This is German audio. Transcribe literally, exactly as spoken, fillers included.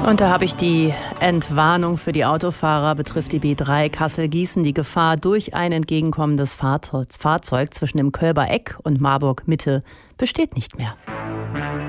Und da habe ich die Entwarnung für die Autofahrer, betrifft die B drei Kassel-Gießen. Die Gefahr durch ein entgegenkommendes Fahrzeug zwischen dem Kölber Eck und Marburg Mitte besteht nicht mehr.